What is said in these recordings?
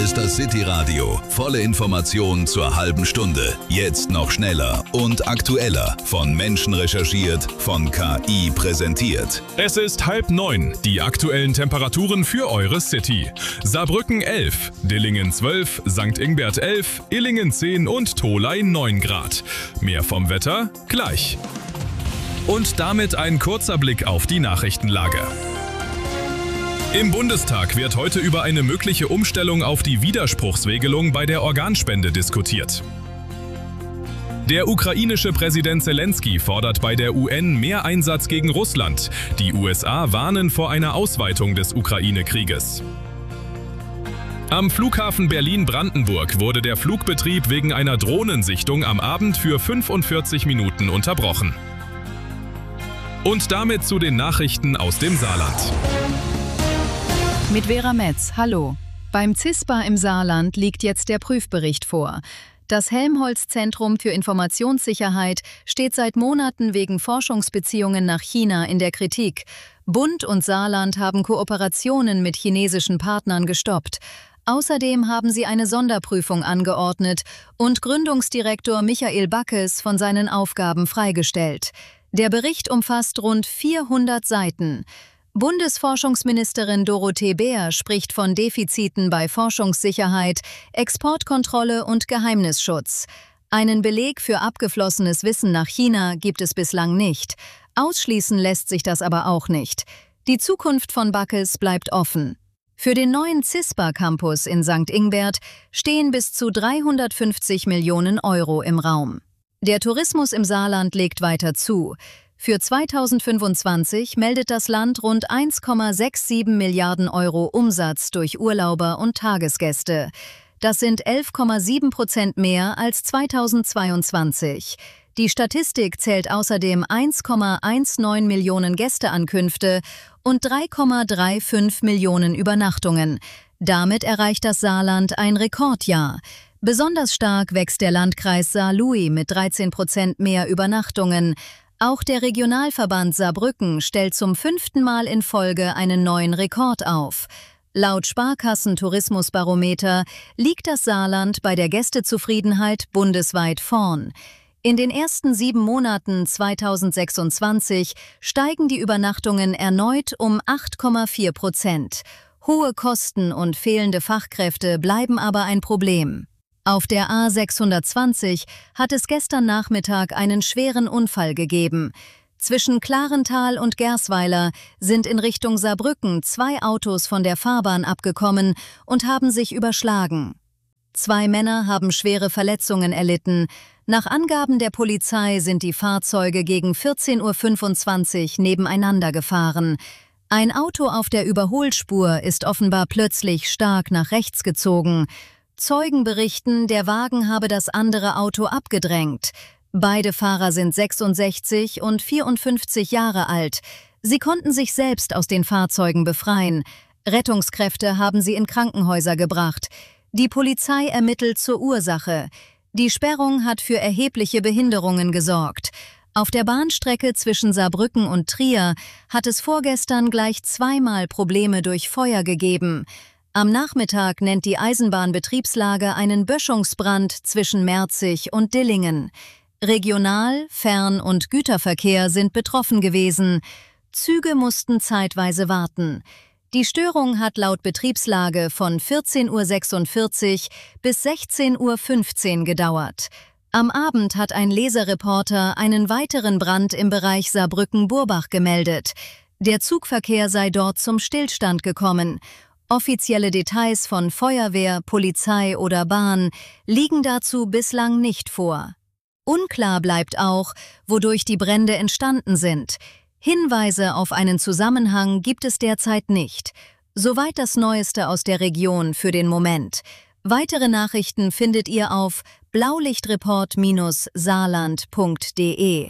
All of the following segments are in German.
ist das City Radio. Volle Informationen zur halben Stunde. Jetzt noch schneller und aktueller. Von Menschen recherchiert, von KI präsentiert. Es ist 8:30. Die aktuellen Temperaturen für eure City. Saarbrücken 11, Dillingen 12, St. Ingbert 11, Illingen 10 und Tholey 9 Grad. Mehr vom Wetter gleich. Und damit ein kurzer Blick auf die Nachrichtenlage. Im Bundestag wird heute über eine mögliche Umstellung auf die Widerspruchsregelung bei der Organspende diskutiert. Der ukrainische Präsident Zelensky fordert bei der UN mehr Einsatz gegen Russland. Die USA warnen vor einer Ausweitung des Ukraine-Krieges. Am Flughafen Berlin-Brandenburg wurde der Flugbetrieb wegen einer Drohnensichtung am Abend für 45 Minuten unterbrochen. Und damit zu den Nachrichten aus dem Saarland. Mit Vera Metz, hallo. Beim CISPA im Saarland liegt jetzt der Prüfbericht vor. Das Helmholtz-Zentrum für Informationssicherheit steht seit Monaten wegen Forschungsbeziehungen nach China in der Kritik. Bund und Saarland haben Kooperationen mit chinesischen Partnern gestoppt. Außerdem haben sie eine Sonderprüfung angeordnet und Gründungsdirektor Michael Backes von seinen Aufgaben freigestellt. Der Bericht umfasst rund 400 Seiten. Bundesforschungsministerin Dorothee Bär spricht von Defiziten bei Forschungssicherheit, Exportkontrolle und Geheimnisschutz. Einen Beleg für abgeflossenes Wissen nach China gibt es bislang nicht. Ausschließen lässt sich das aber auch nicht. Die Zukunft von Backes bleibt offen. Für den neuen CISPA-Campus in St. Ingbert stehen bis zu 350 Millionen Euro im Raum. Der Tourismus im Saarland legt weiter zu. Für 2025 meldet das Land rund 1,67 Milliarden Euro Umsatz durch Urlauber und Tagesgäste. Das sind 11,7% mehr als 2022. Die Statistik zählt außerdem 1,19 Millionen Gästeankünfte und 3,35 Millionen Übernachtungen. Damit erreicht das Saarland ein Rekordjahr. Besonders stark wächst der Landkreis Saarlouis mit 13% mehr Übernachtungen. Auch der Regionalverband Saarbrücken stellt zum 5. Mal in Folge einen neuen Rekord auf. Laut Sparkassen-Tourismusbarometer liegt das Saarland bei der Gästezufriedenheit bundesweit vorn. In den ersten 7 Monaten 2026 steigen die Übernachtungen erneut um 8,4%. Hohe Kosten und fehlende Fachkräfte bleiben aber ein Problem. Auf der A620 hat es gestern Nachmittag einen schweren Unfall gegeben. Zwischen Klarental und Gersweiler sind in Richtung Saarbrücken 2 Autos von der Fahrbahn abgekommen und haben sich überschlagen. 2 Männer haben schwere Verletzungen erlitten. Nach Angaben der Polizei sind die Fahrzeuge gegen 14:25 Uhr nebeneinander gefahren. Ein Auto auf der Überholspur ist offenbar plötzlich stark nach rechts gezogen. Zeugen berichten, der Wagen habe das andere Auto abgedrängt. Beide Fahrer sind 66 und 54 Jahre alt. Sie konnten sich selbst aus den Fahrzeugen befreien. Rettungskräfte haben sie in Krankenhäuser gebracht. Die Polizei ermittelt zur Ursache. Die Sperrung hat für erhebliche Behinderungen gesorgt. Auf der Bahnstrecke zwischen Saarbrücken und Trier hat es vorgestern gleich 2-mal Probleme durch Feuer gegeben. Am Nachmittag nennt die Eisenbahnbetriebslage einen Böschungsbrand zwischen Merzig und Dillingen. Regional-, Fern- und Güterverkehr sind betroffen gewesen. Züge mussten zeitweise warten. Die Störung hat laut Betriebslage von 14:46 Uhr bis 16:15 Uhr gedauert. Am Abend hat ein Leserreporter einen weiteren Brand im Bereich Saarbrücken-Burbach gemeldet. Der Zugverkehr sei dort zum Stillstand gekommen. Offizielle Details von Feuerwehr, Polizei oder Bahn liegen dazu bislang nicht vor. Unklar bleibt auch, wodurch die Brände entstanden sind. Hinweise auf einen Zusammenhang gibt es derzeit nicht. Soweit das Neueste aus der Region für den Moment. Weitere Nachrichten findet ihr auf blaulichtreport-saarland.de.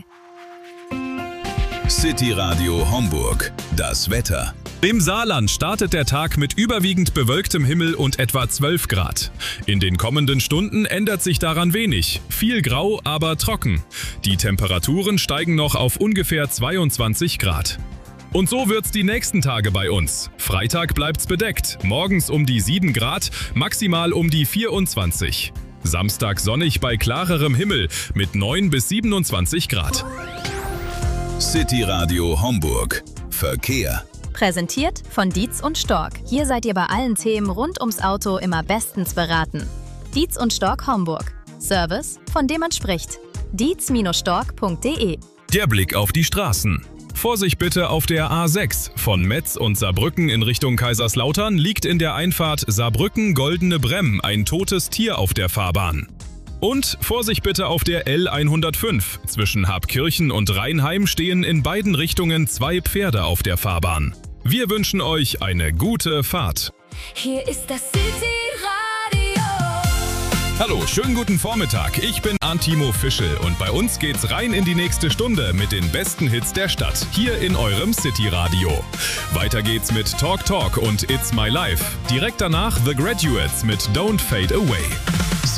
City Radio Homburg. Das Wetter. Im Saarland startet der Tag mit überwiegend bewölktem Himmel und etwa 12 Grad. In den kommenden Stunden ändert sich daran wenig. Viel grau, aber trocken. Die Temperaturen steigen noch auf ungefähr 22 Grad. Und so wird's die nächsten Tage bei uns. Freitag bleibt's bedeckt, morgens um die 7 Grad, maximal um die 24. Samstag sonnig bei klarerem Himmel mit 9 bis 27 Grad. City Radio Homburg. Verkehr. Präsentiert von Dietz und Stork. Hier seid ihr bei allen Themen rund ums Auto immer bestens beraten. Dietz und Stork Homburg. Service, von dem man spricht. dietz-stork.de. Der Blick auf die Straßen. Vorsicht bitte auf der A6. Von Metz und Saarbrücken in Richtung Kaiserslautern liegt in der Einfahrt Saarbrücken-Goldene Bremm ein totes Tier auf der Fahrbahn. Und Vorsicht bitte auf der L105. Zwischen Habkirchen und Rheinheim stehen in beiden Richtungen 2 Pferde auf der Fahrbahn. Wir wünschen euch eine gute Fahrt. Hier ist das City Radio. Hallo, schönen guten Vormittag. Ich bin Antimo Fischel und bei uns geht's rein in die nächste Stunde mit den besten Hits der Stadt, hier in eurem City Radio. Weiter geht's mit Talk Talk und It's My Life. Direkt danach The Graduates mit Don't Fade Away.